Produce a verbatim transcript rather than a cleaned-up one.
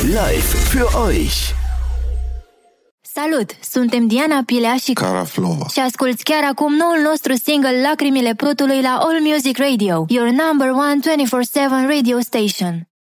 Live für euch. Salut! Suntem Diana Pilea și Cara Flova. Și asculți chiar acum noul nostru single Lacrimile Prutului la All Music Radio, your number one twenty-four seven radio station.